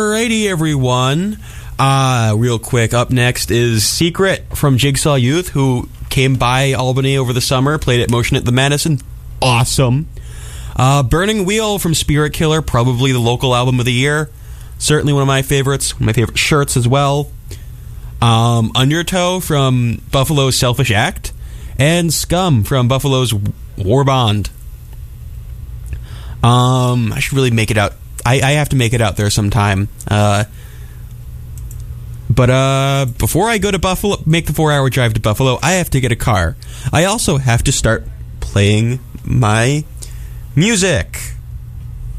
Alrighty, everyone. Real quick, up next is Secret from Jigsaw Youth, who came by Albany over the summer, played at Motion at the Madison. Awesome. Burning Wheel from Spirit Killer, probably the local album of the year. Certainly one of my favorites. One of my favorite shirts as well. Undertow from Buffalo's Selfish Act. And Scum from Buffalo's War Bond. I should really make it out. I have to make it out there sometime. But before I go to Buffalo, make the 4-hour drive to Buffalo, I have to get a car. I also have to start playing my music.